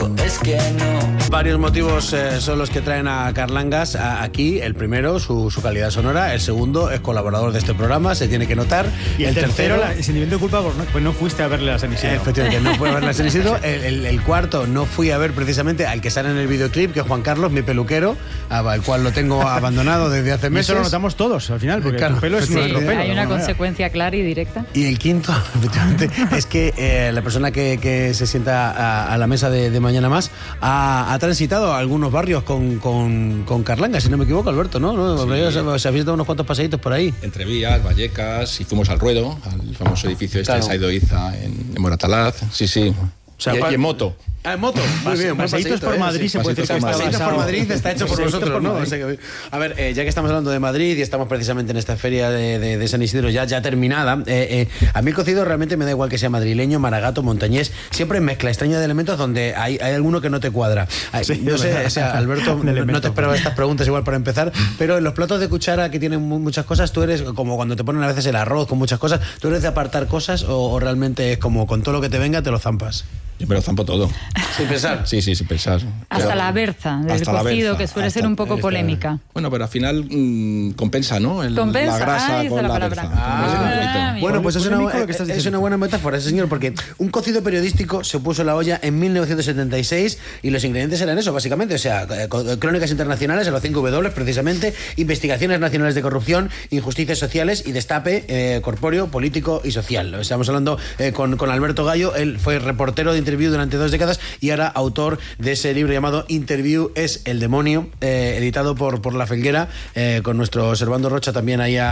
Es que no. Varios motivos son los que traen a Carlangas aquí. El primero, su calidad sonora. El segundo, es colaborador de este programa, se tiene que notar. Y el tercero, el sentimiento de culpa, pues no fuiste a verle a San Isidro. Efectivamente, no fui a verle a San Isidro. El cuarto, no fui a ver precisamente al que sale en el videoclip, que es Juan Carlos, mi peluquero, al cual lo tengo abandonado desde hace meses. Eso lo notamos todos al final, porque claro, tu pelo es nuestro pelo. Hay una consecuencia clara y directa. Y el quinto, efectivamente, es que la persona que se sienta a la mesa de Mañana Más ha transitado algunos barrios con Carlangas, si no me equivoco, Alberto, ¿no? Sí. Se habéis dado unos cuantos paseitos por ahí. Entre Vías, Vallecas, y fuimos al Ruedo, al famoso edificio de Saido Iza en Moratalaz. Sí. O sea, y en moto. En moto, muy bien. Paseitos por Madrid, se puede decir. Paseitos por Madrid está hecho por vosotros, ¿no? O sea que, a ver, ya que estamos hablando de Madrid y estamos precisamente en esta feria de San Isidro ya terminada, a mí el cocido realmente me da igual que sea madrileño, maragato, montañés, siempre mezcla extraña de elementos donde hay alguno que no te cuadra. No sé, o sea, Alberto, no te esperaba estas preguntas igual para empezar, pero en los platos de cuchara que tienen muchas cosas, tú eres como cuando te ponen a veces el arroz con muchas cosas, ¿tú eres de apartar cosas o realmente es como con todo lo que te venga te lo zampas? Yo me lo zampo todo. ¿Sin pensar? Sí, sin pensar. Hasta la berza del cocido, que suele ser un poco polémica. Bueno, pero al final compensa, ¿no? Compensa. La grasa con la berza. Bueno, pues es una buena metáfora, señor, porque un cocido periodístico se puso en la olla en 1976 y los ingredientes eran eso, básicamente. O sea, crónicas internacionales, a los 5 W, precisamente, investigaciones nacionales de corrupción, injusticias sociales y destape corpóreo, político y social. Estamos hablando con Alberto Gallo, él fue reportero de Interview durante 2 décadas y ahora autor de ese libro llamado Interview es el demonio, editado por La Felguera, con nuestro Servando Rocha también ahí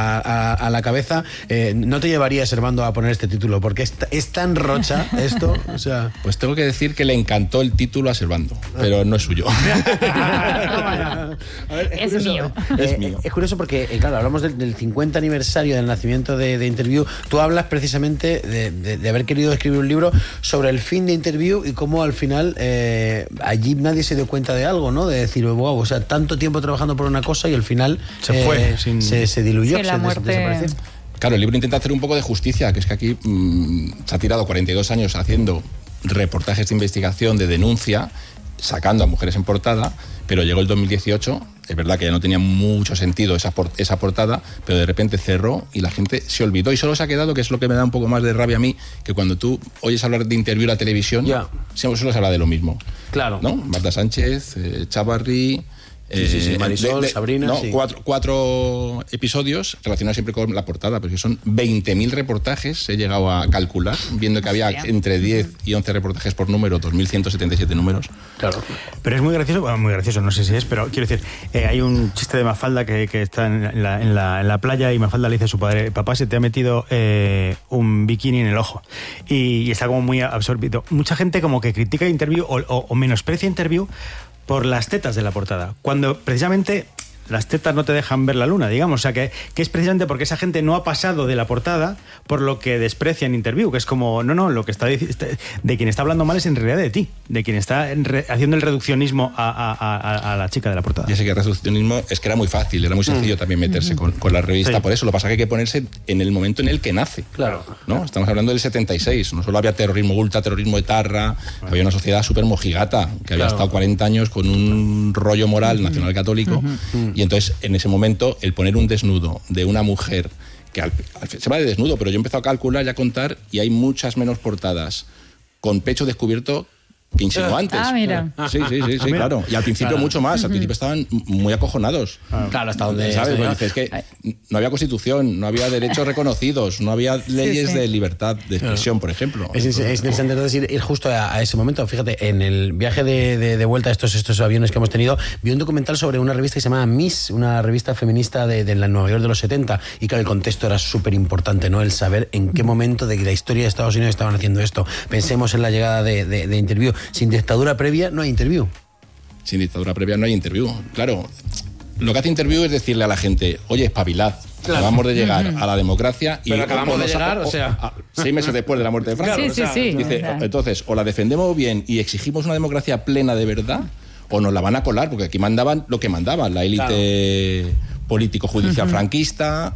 a la cabeza. No te llevaría, Servando, a poner este título porque es tan Rocha esto, o sea... Pues tengo que decir que le encantó el título a Servando, pero no es suyo. Es mío. Es curioso porque, claro, hablamos del 50 aniversario del nacimiento de Interview. Tú hablas precisamente de haber querido escribir un libro sobre el fin de Interview y cómo al final allí nadie se dio cuenta de algo, ¿no? De decir, wow, o sea, tanto tiempo trabajando por una cosa y al final se diluyó, desapareció. Claro, el libro intenta hacer un poco de justicia, que es que aquí se ha tirado 42 años haciendo reportajes de investigación, de denuncia, sacando a mujeres en portada, pero llegó el 2018, es verdad que ya no tenía mucho sentido esa portada, pero de repente cerró y la gente se olvidó y solo se ha quedado, que es lo que me da un poco más de rabia a mí, que cuando tú oyes hablar de Interview en la televisión, siempre solo se habla de lo mismo. Claro. ¿No? Marta Sánchez, Chavarri... Marisol, Sabrina... No, 4 episodios relacionados siempre con la portada, porque son 20.000 reportajes, he llegado a calcular, viendo que había entre 10 y 11 reportajes por número, 2.177 números. Claro. Pero es muy gracioso, no sé si es, pero quiero decir, hay un chiste de Mafalda que está en la playa y Mafalda le dice a su padre, papá, se te ha metido un bikini en el ojo, y está como muy absorbido. Mucha gente como que critica Interview o menosprecia Interview por las tetas de la portada, cuando precisamente las tetas no te dejan ver la luna, digamos, o sea que es precisamente porque esa gente no ha pasado de la portada por lo que desprecia en Interview, que es como, no, lo que está de quien está hablando mal es en realidad de ti, de quien está haciendo el reduccionismo a la chica de la portada. Ya sé que el reduccionismo es que era muy fácil, era muy sencillo también meterse con la revista, por eso, lo que pasa es que hay que ponerse en el momento en el que nace. Claro. ¿No? Estamos hablando del 76, no solo había terrorismo ultra, terrorismo etarra, había una sociedad súper mojigata, que había estado 40 años con un rollo moral nacional católico, y entonces en ese momento el poner un desnudo de una mujer que se va de desnudo, pero yo he empezado a calcular y a contar y hay muchas menos portadas con pecho descubierto que insinuantes. Mira. Sí, claro. Y al principio mucho más. Al principio estaban muy acojonados. Claro, hasta donde... ¿Sabes? Dices que no había constitución, no había derechos reconocidos, no había leyes de libertad de expresión, por ejemplo. Es interesante entonces ir justo a ese momento. Fíjate, en el viaje de vuelta a estos aviones que hemos tenido, vi un documental sobre una revista que se llama Miss, una revista feminista de la Nueva York de los 70, y claro, el contexto era súper importante, ¿no? El saber en qué momento de la historia de Estados Unidos estaban haciendo esto. Pensemos en la llegada de Interview. Sin dictadura previa no hay Interview. Sin dictadura previa no hay Interview. Claro, lo que hace Interview es decirle a la gente, oye, espabilad. Claro. Acabamos de llegar a la democracia y... Pero acabamos de llegar, 6 meses después de la muerte de Franco. Sí. Dice, entonces, o la defendemos bien y exigimos una democracia plena de verdad, o nos la van a colar, porque aquí mandaban lo que mandaban, la élite político-judicial franquista,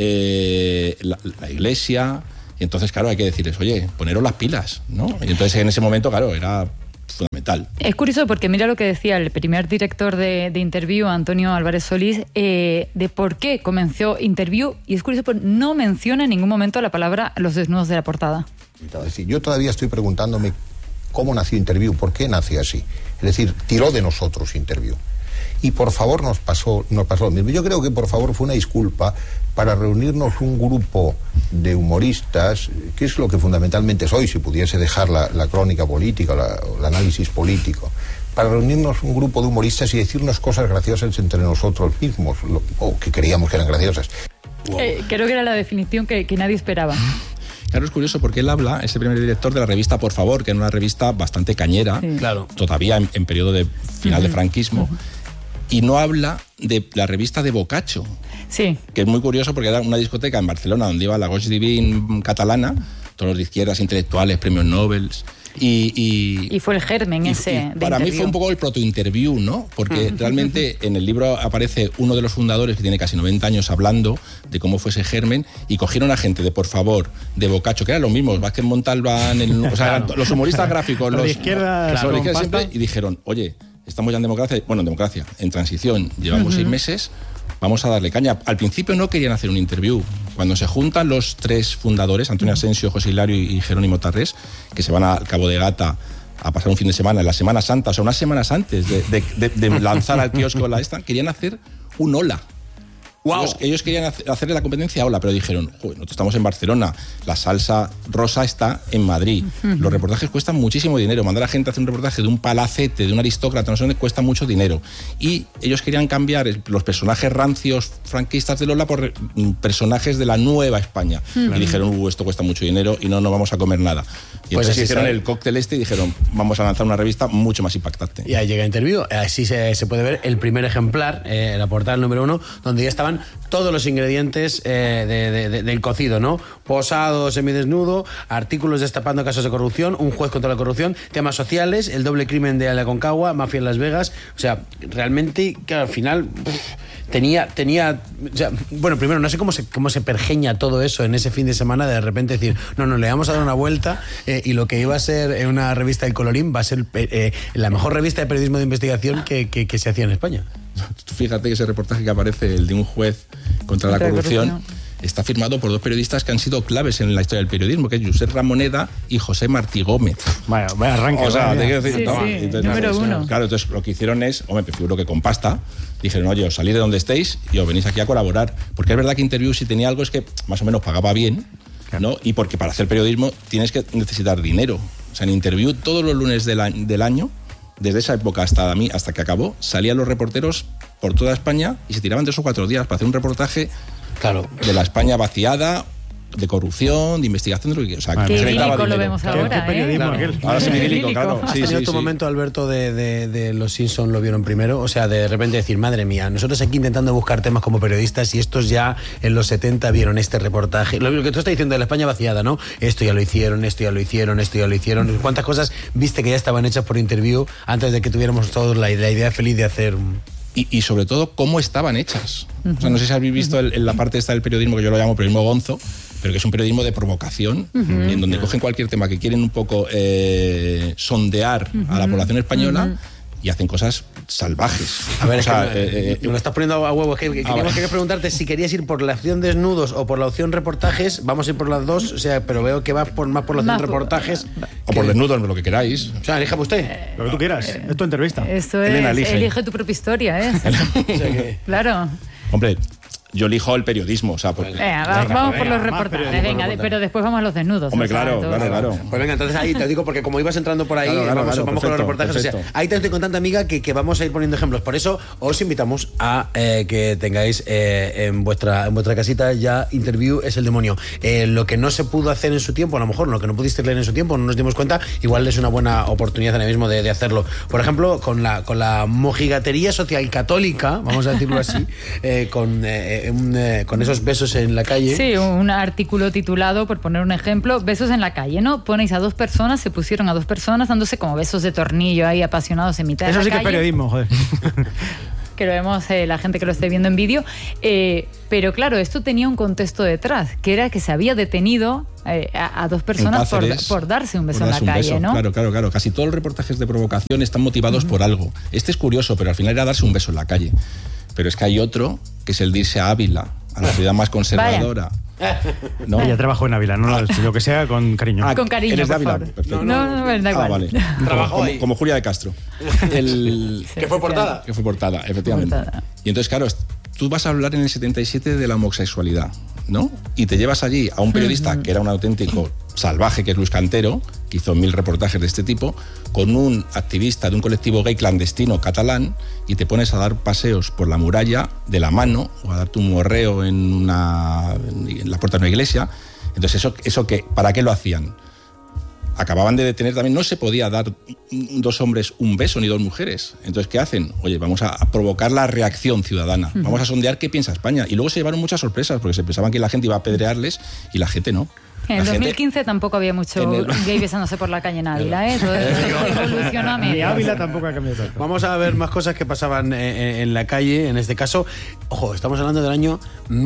la Iglesia... Y entonces, claro, hay que decirles, oye, poneros las pilas, ¿no? Y entonces en ese momento, claro, era fundamental. Es curioso porque mira lo que decía el primer director de Interview, Antonio Álvarez Solís, de por qué comenzó Interview, y es curioso porque no menciona en ningún momento la palabra los desnudos de la portada. Es decir, yo todavía estoy preguntándome cómo nació Interview, por qué nació así. Es decir, tiró de nosotros Interview. Y por favor nos pasó lo mismo. Yo creo que por favor fue una disculpa para reunirnos un grupo de humoristas, que es lo que fundamentalmente soy, si pudiese dejar la crónica política, el análisis político, para reunirnos un grupo de humoristas y decirnos cosas graciosas entre nosotros mismos, o que creíamos que eran graciosas. Wow. Creo que era la definición que nadie esperaba. Claro, es curioso porque él habla, es el primer director de la revista Por Favor, que era una revista bastante cañera, sí. Claro, todavía en periodo de final de franquismo, y no habla de la revista de Boccaccio, sí, que es muy curioso porque era una discoteca en Barcelona donde iba la Gauche Divine catalana, todos los de izquierdas, intelectuales, premios Nobel. Y fue el germen ese. Para mí fue un poco el proto-interview, ¿no? Porque realmente en el libro aparece uno de los fundadores que tiene casi 90 años hablando de cómo fue ese germen, y cogieron a gente de Por Favor, de Boccaccio, que eran los mismos, Vázquez Montalbán, o sea, claro, los humoristas gráficos, los de izquierda, siempre, y dijeron, oye, estamos ya en democracia, en transición, llevamos 6 meses, vamos a darle caña. Al principio no querían hacer un interview. Cuando se juntan los 3 fundadores, Antonio Asensio, José Hilario y Jerónimo Tarrés, que se van al Cabo de Gata a pasar un fin de semana, en la Semana Santa, o sea, unas semanas antes de lanzar al kiosco la esta, querían hacer un Hola. Wow. Ellos querían hacerle la competencia a Hola, pero dijeron, nosotros estamos en Barcelona, la salsa rosa está en Madrid, los reportajes cuestan muchísimo dinero, mandar a gente a hacer un reportaje de un palacete, de un aristócrata, no sé dónde, cuesta mucho dinero, y ellos querían cambiar los personajes rancios franquistas de Lola por personajes de la nueva España, y dijeron, esto cuesta mucho dinero y no vamos a comer nada. Y pues entonces hicieron el cóctel y dijeron, vamos a lanzar una revista mucho más impactante. Y ahí llega Interview, así se puede ver el primer ejemplar, la portada número 1, donde ya estaban todos los ingredientes del cocido, ¿no? Posado, semidesnudo, artículos destapando casos de corrupción, un juez contra la corrupción, temas sociales, el doble crimen de Aconcagua, mafia en Las Vegas. O sea, realmente, que al final tenía o sea, bueno, primero, no sé cómo se pergeña todo eso en ese fin de semana, de repente decir, no, le vamos a dar una vuelta, y lo que iba a ser una revista del Colorín va a ser la mejor revista de periodismo de investigación que se hacía en España. Fíjate que ese reportaje que aparece, el de un juez contra la corrupción, está firmado por 2 periodistas que han sido claves en la historia del periodismo, que es Josep Ramoneda y José Martí Gómez. Vaya arranque. O sea, te quiero decir, entonces, número 1. Claro, entonces lo que hicieron es, me figuro que con pasta, dijeron, oye, os salís de donde estéis y os venís aquí a colaborar. Porque es verdad que Interview, si tenía algo, es que más o menos pagaba bien, ¿no? Y porque para hacer periodismo tienes que necesitar dinero. O sea, en Interview, todos los lunes del año, desde esa época hasta que acabó, salían los reporteros por toda España y se tiraban 3 o 4 días para hacer un reportaje, claro, de la España vaciada, de corrupción, de investigación, de lo que, o sea, qué idílico lo vemos ahora, claro. Ahora sí, idílico, claro. ¿Has tenido tu momento, Alberto, de Los Simpson lo vieron primero? O sea, de repente decir, madre mía, nosotros aquí intentando buscar temas como periodistas y estos ya en los 70 vieron este reportaje. Lo que tú estás diciendo de la España vaciada, ¿no? Esto ya lo hicieron, esto ya lo hicieron, esto ya lo hicieron. ¿Cuántas cosas viste que ya estaban hechas por Interview antes de que tuviéramos todos la idea feliz de hacer y sobre todo, cómo estaban hechas? O sea, no sé si habéis visto en la parte esta del periodismo, que yo lo llamo periodismo gonzo, pero que es un periodismo de provocación, en donde cogen cualquier tema que quieren un poco sondear a la población española y hacen cosas salvajes. A ver, me lo estás poniendo a huevo. Quería preguntarte si querías ir por la opción desnudos o por la opción reportajes. Vamos a ir por las dos, o sea, pero veo que vas más por la opción reportajes. O por desnudos, lo que queráis. O sea, elija usted. Lo que tú quieras. Es tu entrevista. Esto es, Elena, elige tu propia historia, ¿eh? O sea que... Claro. Hombre, yo elijo el periodismo, o sea, porque... vamos por los reportajes, pero después vamos a los desnudos. Hombre, claro. Pues venga, entonces ahí te digo, porque como ibas entrando por ahí, vamos con los reportajes. Perfecto. O sea, ahí te estoy contando, amiga, que vamos a ir poniendo ejemplos. Por eso os invitamos a que tengáis en vuestra casita ya Interview es el demonio. Lo que no se pudo hacer en su tiempo, a lo mejor lo que no pudiste leer en su tiempo, no nos dimos cuenta, igual es una buena oportunidad ahora mismo de hacerlo. Por ejemplo, con la mojigatería social católica, vamos a decirlo así, con esos besos en la calle. Sí, un artículo titulado, por poner un ejemplo, besos en la calle, ¿no? Ponéis a 2 personas, se pusieron a 2 personas dándose como besos de tornillo ahí apasionados en mitad de la calle. Eso sí que es periodismo, joder. que lo vemos la gente que lo esté viendo en vídeo. Pero claro, esto tenía un contexto detrás, que era que se había detenido a dos personas por darse un beso en la calle, ¿no? Claro. Casi todos los reportajes de provocación están motivados por algo. Este es curioso, pero al final era darse un beso en la calle. Pero es que hay otro, que es el de irse a Ávila, a la ciudad más conservadora. ¿No? Ella trabajó en Ávila, no lo que sea, con cariño. Con cariño, ¿eres de por Ávila? favor. Perfecto. No, da igual. Vale. Trabajó ahí. Como Julia de Castro. ¿Que fue portada? Que fue portada, efectivamente. Y entonces, claro, tú vas a hablar en el 77 de la homosexualidad, ¿no? Y te llevas allí a un periodista que era un auténtico salvaje, que es Luis Cantero, que hizo 1000 reportajes de este tipo, con un activista de un colectivo gay clandestino catalán, y te pones a dar paseos por la muralla de la mano, o a darte un morreo en la puerta de una iglesia. Entonces, eso que, ¿para qué lo hacían? Acababan de detener también, no se podía dar dos hombres un beso ni dos mujeres. Entonces, ¿qué hacen? Oye, vamos a provocar la reacción ciudadana, vamos a sondear qué piensa España. Y luego se llevaron muchas sorpresas, porque se pensaban que la gente iba a apedrearles y la gente no. En el 2015 tampoco había mucho gay besándose por la calle en Ávila, ¿eh? Eso evolucionó a medio. Y Ávila tampoco ha cambiado tanto. Vamos a ver más cosas que pasaban en la calle, en este caso. Ojo, estamos hablando del año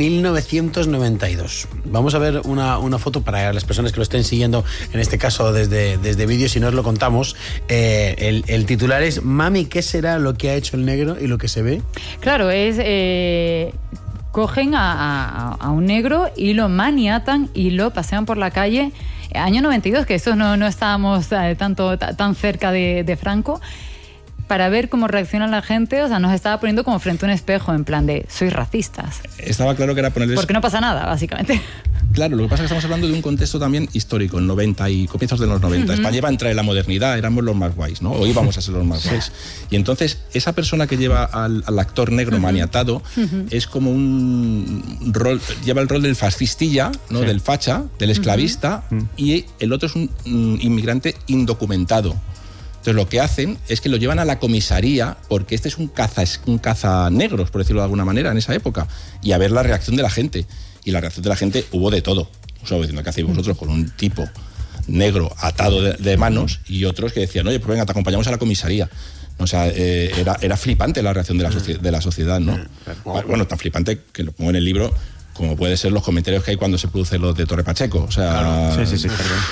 1992. Vamos a ver una foto para las personas que lo estén siguiendo, en este caso desde vídeo, si no os lo contamos. El titular es: Mami, ¿qué será lo que ha hecho el negro? Y lo que se ve. Claro, es... cogen a un negro y lo maniatan y lo pasean por la calle. Año 92, que estos no estábamos tan cerca de Franco, para ver cómo reacciona la gente. O sea, nos estaba poniendo como frente a un espejo, en plan de, sois racistas. Estaba claro que era ponerles... Porque no pasa nada, básicamente. Claro, lo que pasa es que estamos hablando de un contexto también histórico, en 90 y comienzos de los 90. España iba a entrar en la modernidad, éramos los más guays, ¿no? O íbamos a ser los más guays. Y entonces, esa persona que lleva al actor negro maniatado es como un rol, lleva el rol del fascistilla, ¿no? Del facha, del esclavista, y el otro es un inmigrante indocumentado. Entonces, lo que hacen es que lo llevan a la comisaría, porque este es un caza negros, por decirlo de alguna manera, en esa época, y a ver la reacción de la gente. Y la reacción de la gente hubo de todo. O sea, diciendo, ¿qué hacéis vosotros con un tipo negro atado de manos? Y otros que decían, oye, pues venga, te acompañamos a la comisaría. O sea, era flipante la reacción de la sociedad, ¿no? Bueno, tan flipante que lo pongo en el libro, como puede ser los comentarios que hay cuando se producen los de Torre Pacheco. O sea, claro. Sí.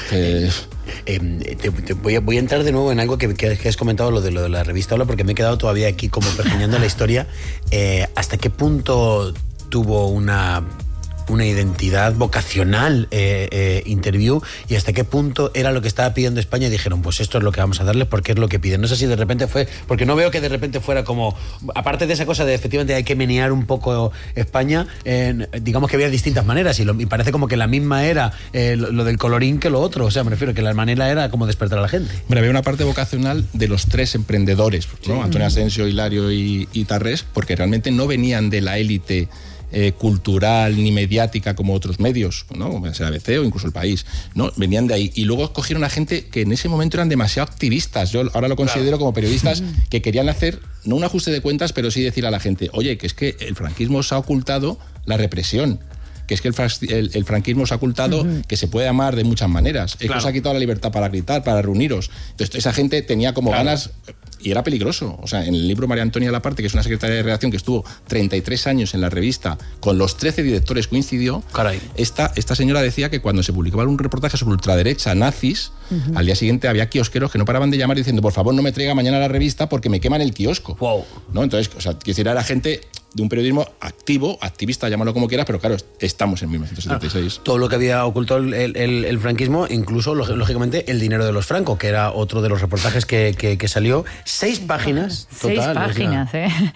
Voy a entrar de nuevo en algo que has comentado, lo de la revista Hola, porque me he quedado todavía aquí como pergeñando la historia. ¿Hasta qué punto tuvo una identidad vocacional Interview, y hasta qué punto era lo que estaba pidiendo España y dijeron, pues esto es lo que vamos a darles porque es lo que piden? No sé si de repente fue, porque no veo que de repente fuera como, aparte de esa cosa de efectivamente hay que menear un poco España, digamos que había distintas maneras y parece como que la misma era lo del colorín que lo otro. O sea, me refiero que la manera era como despertar a la gente. Bueno, había una parte vocacional de los tres emprendedores, ¿no? Antonio Asensio, Hilario y Tarrés, porque realmente no venían de la élite cultural ni mediática como otros medios, ¿no? Como el ABC o incluso El País, ¿no? Venían de ahí. Y luego escogieron a gente que en ese momento eran demasiado activistas. Yo ahora lo considero como periodistas que querían hacer, no un ajuste de cuentas, pero sí decir a la gente, oye, que es que el franquismo os ha ocultado la represión, que es que el franquismo os ha ocultado que se puede amar de muchas maneras, es que os ha quitado la libertad para gritar, para reuniros. Entonces esa gente tenía como ganas... Y era peligroso. O sea, en el libro María Antonia Laparte, que es una secretaria de redacción que estuvo 33 años en la revista, con los 13 directores coincidió. Caray. Esta señora decía que cuando se publicaba un reportaje sobre ultraderecha, nazis, al día siguiente había kiosqueros que no paraban de llamar diciendo, por favor, no me traiga mañana la revista porque me queman el kiosco. Wow. ¿No? Entonces, o sea, quisiera era gente de un periodismo activo, activista, llámalo como quieras, pero claro, estamos en 1976. Todo lo que había ocultado el franquismo, incluso, lógicamente, el dinero de los Franco, que era otro de los reportajes que salió. 6 páginas total. 6 páginas,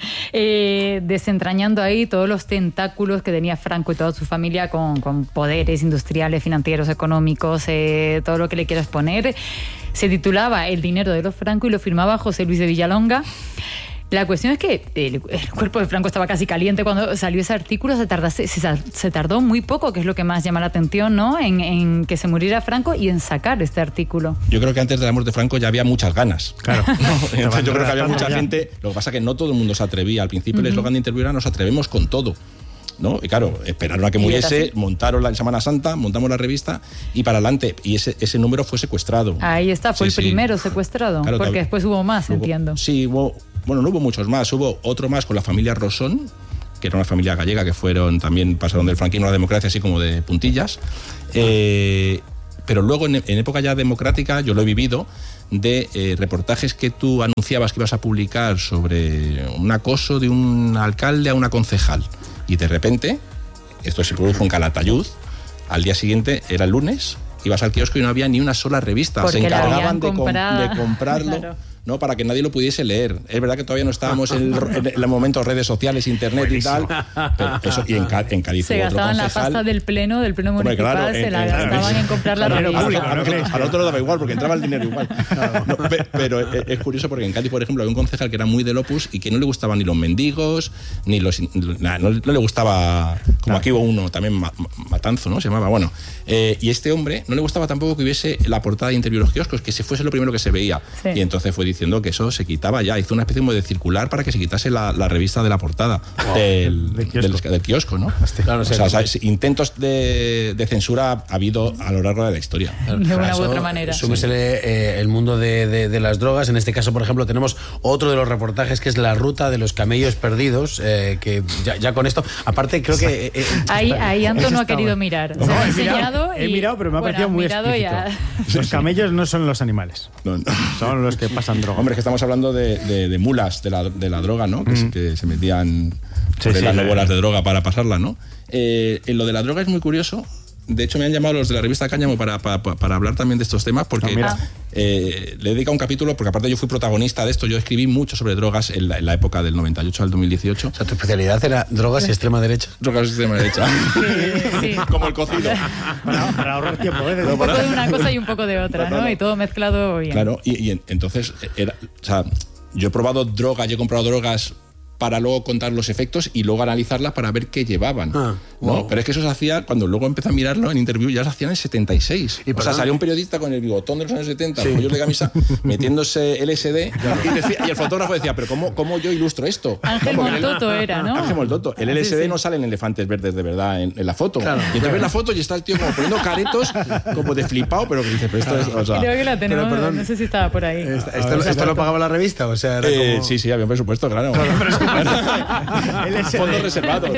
desentrañando ahí todos los tentáculos que tenía Franco y toda su familia con poderes industriales, financieros, económicos, todo lo que le quieras poner. Se titulaba El dinero de los Franco y lo firmaba José Luis de Villalonga. La cuestión es que el cuerpo de Franco estaba casi caliente cuando salió ese artículo. Se tardó muy poco, que es lo que más llama la atención, ¿no? En que se muriera Franco y en sacar este artículo. Yo creo que antes de la muerte de Franco ya había muchas ganas. Claro. Entonces yo creo que había mucha gente. Lo que pasa es que no todo el mundo se atrevía. Al principio el eslogan de Interview era nos atrevemos con todo, ¿no? Y claro, esperaron a que muriese, montaron la Semana Santa, montamos la revista y para adelante. Y ese número fue secuestrado. Ahí está, fue el primero secuestrado, claro, porque después hubo más, entiendo. Sí, hubo Bueno, no hubo muchos más, hubo otro más con la familia Rosón, que era una familia gallega que pasaron del franquismo a la democracia así como de puntillas. Pero luego en época ya democrática, yo lo he vivido, de reportajes que tú anunciabas que ibas a publicar sobre un acoso de un alcalde a una concejal. Y de repente, esto se produjo en Calatayud, al día siguiente, era el lunes, ibas al kiosco y no había ni una sola revista. Porque se encargaban de comprada. comprarlo. Claro. ¿No? Para que nadie lo pudiese leer. Es verdad que todavía no estábamos en el momento de redes sociales, internet y tal. Pero eso, y en Cádiz se gastaban la pasta del pleno municipal, claro, se la gastaban en comprar la revista. A nosotros daba igual, porque entraba el dinero igual. No, pero es curioso porque en Cádiz, por ejemplo, había un concejal que era muy del Opus y que no le gustaban ni los mendigos, ni los... no le gustaba... Como aquí hubo uno también, Matanzo, ¿no? Se llamaba, bueno. Y este hombre no le gustaba tampoco que hubiese la portada de Interview en los kioscos, que se fuese lo primero que se veía. Sí. Y entonces fue diciendo que eso se quitaba ya. Hizo una especie de circular para que se quitase la revista de la portada del kiosco, ¿no? Claro, intentos de censura ha habido a lo largo de la historia. De una u otra manera. Súmesele el mundo de las drogas. En este caso, por ejemplo, tenemos otro de los reportajes que es la ruta de los camellos perdidos, que ya con esto, aparte creo que... ahí Anto no ha querido mirar. Se ha enseñado he mirado, pero me ha parecido muy explícito. Los camellos no son los animales. No. Son los que pasan droga. Hombre, que estamos hablando de mulas de la droga, ¿no? Que se metían las bolas de droga para pasarla, ¿no? En lo de la droga es muy curioso. De hecho, me han llamado los de la revista Cáñamo para hablar también de estos temas, porque le he dedicado un capítulo, porque aparte yo fui protagonista de esto. Yo escribí mucho sobre drogas en la época del 98 al 2018. O sea, tu especialidad era drogas y extrema derecha. Drogas y extrema derecha. Sí. Como el cocido. Para ahorrar tiempo. Un poco de una cosa y un poco de otra, ¿no? Y todo mezclado bien. Claro, y entonces, yo he probado drogas, yo he comprado drogas para luego contar los efectos y luego analizarlas para ver qué llevaban. ¿no? Pero es que eso se hacía, cuando luego empecé a mirarlo en Interview, ya se hacían en 76. O sea, salió un periodista con el bigotón de los años 70, los cuellos de camisa, metiéndose LSD, y el fotógrafo decía, pero ¿cómo yo ilustro esto? Ángel Moltoto era, ¿no? Ángel Moltoto. El LSD no salen elefantes verdes de verdad en la foto. Claro, y entonces ves la foto y está el tío como poniendo caretos, como de flipado, pero que dice, pero esto es... O sea, creo que la tenemos, no sé si estaba por ahí. ¿Esto lo pagaba la revista? O sea, era como... Sí, había un presupuesto, claro. Fondos reservados.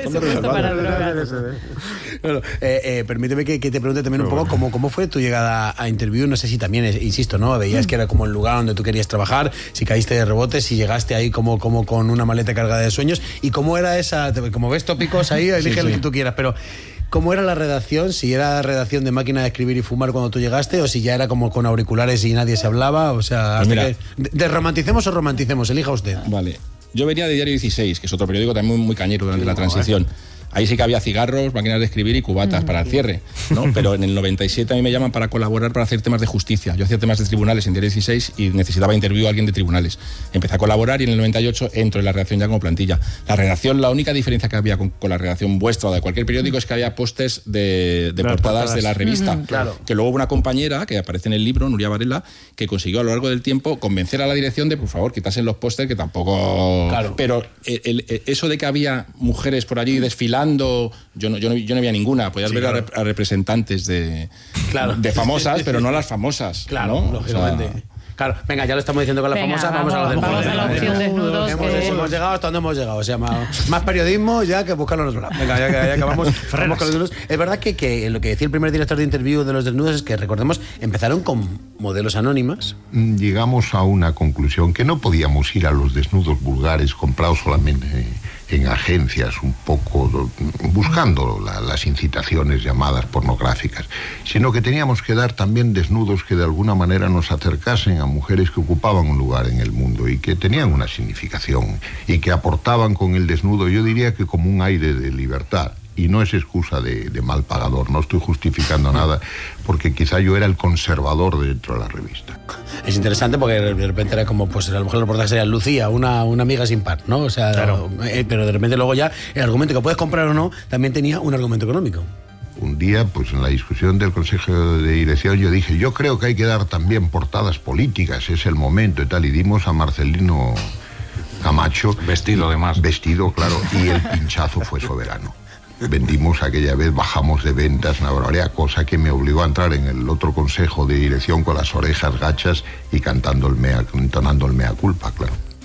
Bueno, permíteme que te pregunte también un poco cómo fue tu llegada a Interview. No sé si también, insisto, ¿no? Veías que era como el lugar donde tú querías trabajar, si caíste de rebote, si llegaste ahí como con una maleta cargada de sueños, y cómo era esa, como ves tópicos ahí, elige lo que tú quieras, pero ¿cómo era la redacción? Si era redacción de máquina de escribir y fumar cuando tú llegaste, o si ya era como con auriculares y nadie se hablaba, o sea, hasta que desromanticemos o romanticemos, elija usted. Vale. Yo venía de Diario 16, que es otro periódico también muy cañero durante la transición. Ahí sí que había cigarros, máquinas de escribir y cubatas para el cierre, ¿no? Pero en el 97 a mí me llaman para colaborar para hacer temas de justicia. Yo hacía temas de tribunales en Diario 16 y necesitaba Interview a alguien de tribunales. Empecé a colaborar y en el 98 entro en la redacción ya como plantilla. La redacción, la única diferencia que había con la redacción vuestra o de cualquier periódico es que había pósters de portadas de la revista. Que luego hubo una compañera que aparece en el libro, Nuria Varela, que consiguió a lo largo del tiempo convencer a la dirección de, por favor, quitasen los pósters, que tampoco... Claro. Pero eso de que había mujeres por allí desfilando, yo no había ninguna. Podías ver a representantes de famosas, pero no a las famosas. Claro, ¿no? Lógicamente. O sea, claro, venga, ya lo estamos diciendo con las famosas, vamos a lo desnudos. Vamos a la opción desnudos. Hemos llegado hasta donde hemos llegado. O sea, más periodismo ya que buscarlo en otro lado. Venga, ya acabamos con los desnudos. Es verdad que lo que decía el primer director de Interview de los desnudos es que, recordemos, empezaron con modelos anónimas. Llegamos a una conclusión, que no podíamos ir a los desnudos vulgares comprados solamente en agencias, un poco buscando las incitaciones llamadas pornográficas, sino que teníamos que dar también desnudos que de alguna manera nos acercasen a mujeres que ocupaban un lugar en el mundo y que tenían una significación y que aportaban con el desnudo, yo diría que como un aire de libertad. Y no es excusa de mal pagador, no estoy justificando nada, porque quizá yo era el conservador dentro de la revista. Es interesante porque de repente era como, pues a lo mejor el reportaje sería Lucía, una amiga sin par, ¿no? O sea, pero de repente luego ya el argumento que puedes comprar o no también tenía un argumento económico. Un día, pues en la discusión del Consejo de Dirección, yo dije, yo creo que hay que dar también portadas políticas, es el momento y tal, y dimos a Marcelino Camacho. Vestido, además. Vestido, claro, y el pinchazo fue soberano. Vendimos aquella vez, bajamos de ventas, una barbaridad, cosa que me obligó a entrar en el otro consejo de dirección con las orejas gachas y entonando el mea culpa, claro.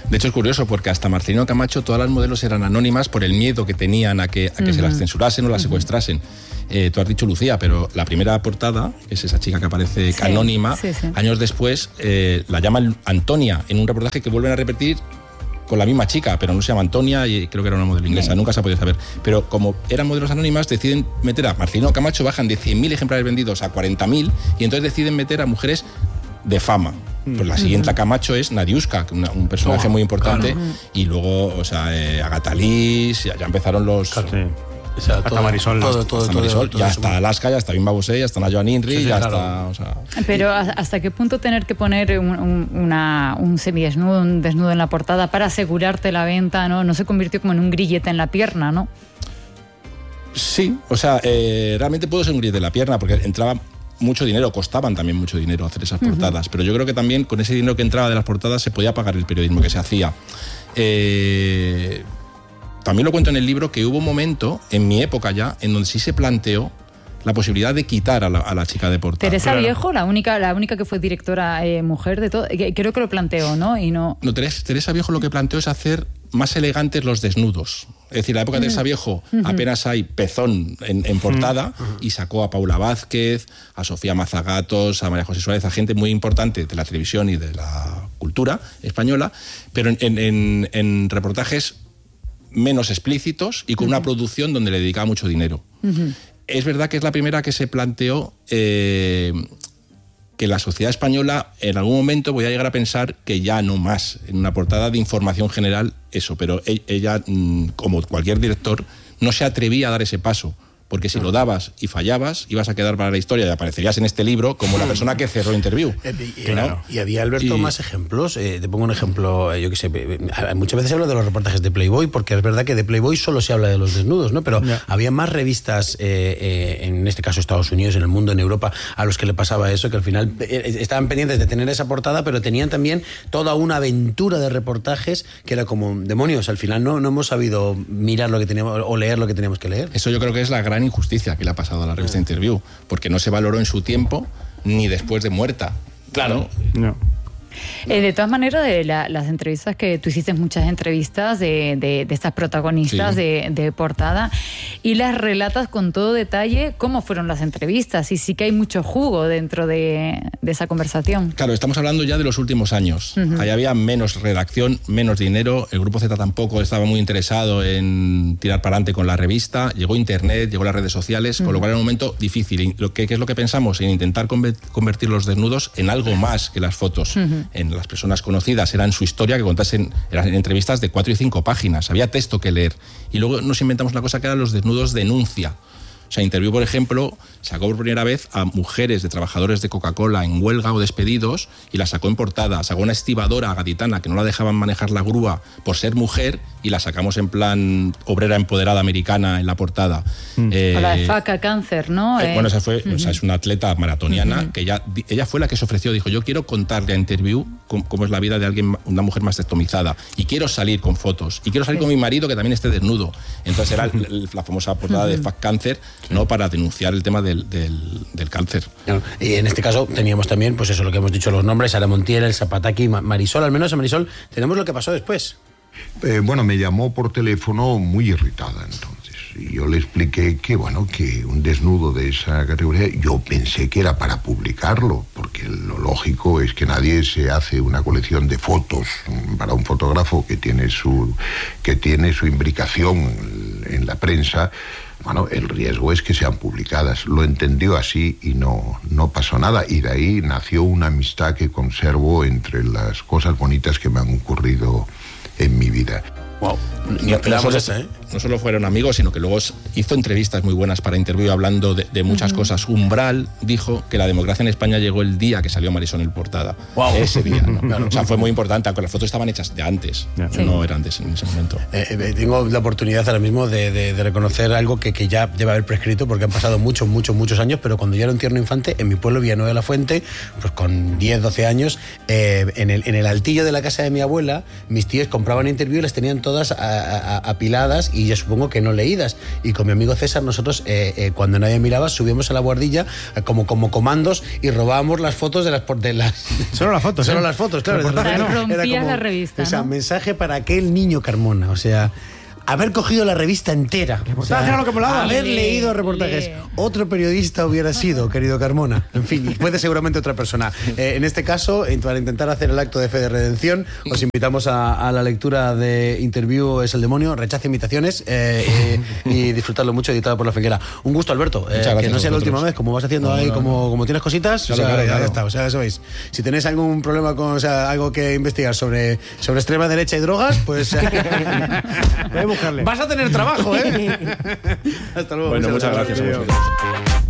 De hecho es curioso porque hasta Marcelino Camacho todas las modelos eran anónimas por el miedo que tenían a que se las censurasen o las secuestrasen. Tú has dicho Lucía, pero la primera portada, que es esa chica que aparece anónima, años después la llaman Antonia en un reportaje que vuelven a repetir con la misma chica, pero no se llama Antonia y creo que era una modelo inglesa, nunca se ha podido saber. Pero como eran modelos anónimas, deciden meter a Marcelino Camacho, bajan de 100.000 ejemplares vendidos a 40.000 y entonces deciden meter a mujeres de fama. Pues la siguiente a Camacho es Nadiuska, un personaje muy importante, y luego, Agatha Liz, ya empezaron los... Claro. Sí. O sea, hasta Marisol. Todo, ya está Alaska, ya está Bimba Bosé, ya está Joan Inri, ya está... Pero ¿hasta qué punto tener que poner un semidesnudo, un desnudo en la portada para asegurarte la venta, ¿no? No se convirtió como en un grillete en la pierna, ¿no? Sí, realmente pudo ser un grillete en la pierna, porque entraba mucho dinero, costaban también mucho dinero hacer esas portadas, pero yo creo que también con ese dinero que entraba de las portadas se podía pagar el periodismo que se hacía. También lo cuento en el libro que hubo un momento, en mi época ya, en donde sí se planteó la posibilidad de quitar a la chica de portada. Teresa Viejo, la única que fue directora mujer de todo, creo que lo planteó, ¿no? No, Teresa Viejo lo que planteó es hacer más elegantes los desnudos. Es decir, en la época de Teresa Viejo apenas hay pezón en portada, y sacó a Paula Vázquez, a Sofía Mazagatos, a María José Suárez, a gente muy importante de la televisión y de la cultura española, pero en reportajes menos explícitos y con una producción donde le dedicaba mucho dinero. Es verdad que es la primera que se planteó que la sociedad española en algún momento voy a llegar a pensar que ya no más, en una portada de información general, eso, pero ella, como cualquier director, no se atrevía a dar ese paso. Porque si lo dabas y fallabas, ibas a quedar para la historia y aparecerías en este libro como la persona que cerró Interview. Claro. Y había, Alberto, más ejemplos. Te pongo un ejemplo, yo qué sé, muchas veces se habla de los reportajes de Playboy, porque es verdad que de Playboy solo se habla de los desnudos, ¿no? Pero había más revistas, en este caso Estados Unidos, en el mundo, en Europa, a los que le pasaba eso, que al final estaban pendientes de tener esa portada, pero tenían también toda una aventura de reportajes que era como, demonios, al final no hemos sabido mirar lo que teníamos o leer lo que teníamos que leer. Eso yo creo que es la gran injusticia que le ha pasado a la revista Interview, porque no se valoró en su tiempo ni después de muerta. Claro. No. De todas maneras, de las entrevistas que tú hiciste, muchas entrevistas de estas protagonistas de portada, y las relatas con todo detalle cómo fueron las entrevistas, y sí que hay mucho jugo dentro de esa conversación. Claro, estamos hablando ya de los últimos años. Ahí había menos redacción, menos dinero, el Grupo Z tampoco estaba muy interesado en tirar para adelante con la revista, llegó Internet, llegó las redes sociales, con lo cual era un momento difícil. ¿Qué es lo que pensamos? En intentar convertir los desnudos en algo más que las fotos. En las personas conocidas eran su historia, que contasen, eran entrevistas de 4 y 5 páginas, había texto que leer. Y luego nos inventamos una cosa que eran los desnudos denuncia. O sea, Interview, por ejemplo, sacó por primera vez a mujeres de trabajadores de Coca-Cola en huelga o despedidos y la sacó en portada. Sacó una estibadora gaditana que no la dejaban manejar la grúa por ser mujer y la sacamos en plan obrera empoderada americana en la portada. O la de Faca Cáncer, ¿no? Bueno, esa fue, o sea, es una atleta maratoniana que ella fue la que se ofreció, dijo, yo quiero contarle a Interview cómo es la vida de alguien, una mujer mastectomizada, y quiero salir con fotos, y quiero salir con mi marido que también esté desnudo. Entonces era la famosa portada de Faca Cáncer, ¿no? Para denunciar el tema del cáncer. Y en este caso teníamos también, pues eso, lo que hemos dicho, los nombres, Sara Montiel, el Zapataki, Marisol, al menos a Marisol tenemos lo que pasó después. Bueno, me llamó por teléfono muy irritada entonces. Y yo le expliqué que, bueno, que un desnudo de esa categoría, yo pensé que era para publicarlo, porque lo lógico es que nadie se hace una colección de fotos para un fotógrafo que tiene su imbricación en la prensa. Bueno, el riesgo es que sean publicadas. Lo entendió así y no pasó nada. Y de ahí nació una amistad que conservo entre las cosas bonitas que me han ocurrido en mi vida. Wow. No solo fueron amigos, sino que luego hizo entrevistas muy buenas para Interview hablando de muchas cosas. Umbral dijo que la democracia en España llegó el día que salió Marisol en portada. Wow. Ese día, ¿no? Claro. O sea, fue muy importante, aunque las fotos estaban hechas de antes, no eran de en ese momento. Tengo la oportunidad ahora mismo de reconocer algo que ya debe haber prescrito, porque han pasado muchos años, pero cuando yo era un tierno infante, en mi pueblo, Villanueva de la Fuente, pues con 10, 12 años, en el altillo de la casa de mi abuela, mis tíos compraban Interview y las tenían todas apiladas y yo supongo que no leídas. Y con mi amigo César nosotros, cuando nadie miraba, subíamos a la guardilla como comandos y robábamos las fotos de las... Solo las fotos. Solo las fotos, claro. Rompías la revista, o sea, ¿no? mensaje para aquel niño Carmona, o sea... Haber cogido la revista entera. Reportaje era lo que molaba. Haber leído reportajes. Otro periodista hubiera sido, querido Carmona. En fin, puede seguramente otra persona. En este caso, para intentar hacer el acto de fe de redención, os invitamos a la lectura de Interview es el demonio, rechaza imitaciones y disfrutarlo mucho, editado por La Figuera. Un gusto, Alberto. Que no sea la última vez, como vas haciendo ahí, como tienes cositas. Claro. Ya está, o sea, ya sabéis. Si tenéis algún problema con, algo que investigar sobre extrema derecha y drogas, pues... Vas a tener trabajo, ¿eh? Hasta luego. Bueno, muchas gracias.